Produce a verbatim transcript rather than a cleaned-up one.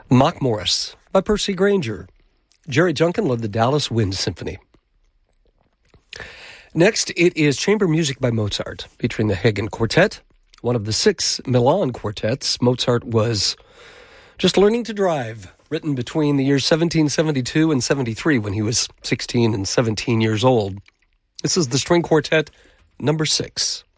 Mock Morris by Percy Granger. Jerry Junkin led the Dallas Wind Symphony. Next, it is chamber music by Mozart, featuring the Hagen Quartet, one of the six Milan quartets. Mozart was just learning to drive, written between the years seventeen seventy-two and seventy-three when he was sixteen and seventeen years old. This is the string quartet number six.